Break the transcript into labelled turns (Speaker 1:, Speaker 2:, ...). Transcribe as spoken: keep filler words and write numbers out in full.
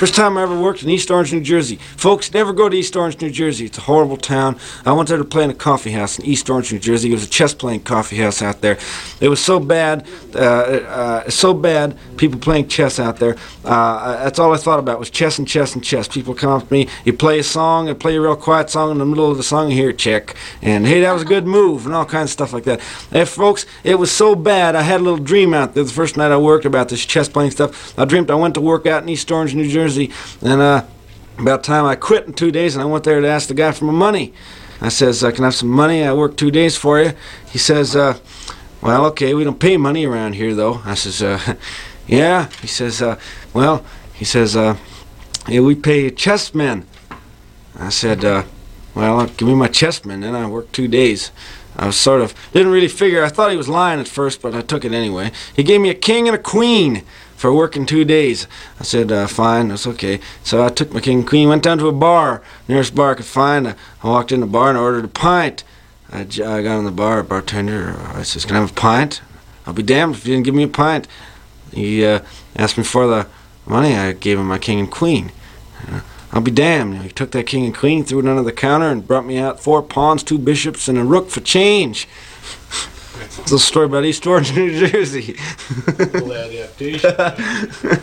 Speaker 1: First time I ever worked in East Orange, New Jersey. Folks, never go to East Orange, New Jersey. It's a horrible town. I went there to play in a coffee house in East Orange, New Jersey. It was a chess-playing coffee house out there. It was so bad, uh, uh, so bad, people playing chess out there. Uh, that's all I thought about was chess and chess and chess. People come up to me, you play a song, I play a real quiet song, in the middle of the song you hear check, and hey, that was a good move, and all kinds of stuff like that. And folks, it was so bad, I had a little dream out there the first night I worked about this chess-playing stuff. I dreamed I went to work out in East Orange, New Jersey, and uh, about time I quit in two days, and I went there to ask the guy for my money. I says, uh, can I have some money? I worked two days for you. He says, uh, well, okay, we don't pay money around here, though. I says, uh, yeah. He says, uh, well, he says, uh, yeah, we pay chessmen. I said, uh, well, give me my chessmen. Then I worked two days. I was sort of, didn't really figure, I thought he was lying at first, but I took it anyway. He gave me a king and a queen for working two days. I said, uh, fine, that's okay. So I took my king and queen, went down to a bar, nearest bar I could find. I walked in the bar and ordered a pint. I, I got in the bar, bartender, I says, can I have a pint? I'll be damned if you didn't give me a pint. He uh, asked me for the money. I gave him my king and queen. Uh, I'll be damned. He took that king and queen, threw it under the counter, and brought me out four pawns, two bishops, and a rook for change. It's a story about East Orange, New Jersey.
Speaker 2: Little adaptation.